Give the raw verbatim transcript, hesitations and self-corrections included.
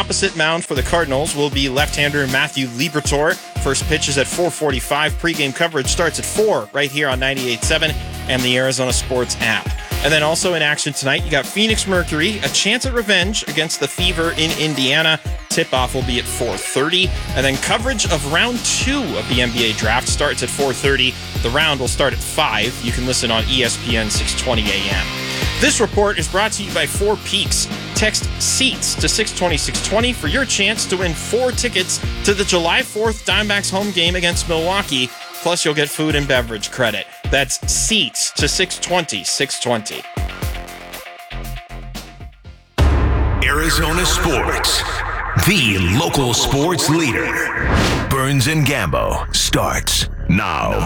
opposite mound for the Cardinals will be left-hander Matthew Liberatore. First pitch is at four forty-five. Pre-game coverage starts at four right here on ninety-eight point seven and the Arizona Sports app. And then also in action tonight, you got Phoenix Mercury, a chance at revenge against the Fever in Indiana. Tip-off will be at four thirty. And then coverage of round two of the N B A draft starts at four thirty. The round will start at five. You can listen on E S P N six twenty A M. This report is brought to you by Four Peaks. Text SEATS to six twenty, six twenty for your chance to win four tickets to the July fourth Diamondbacks home game against Milwaukee. Plus, you'll get food and beverage credit. That's SEATS to six twenty, six twenty. Arizona Sports, the local sports leader. Burns and Gambo starts now.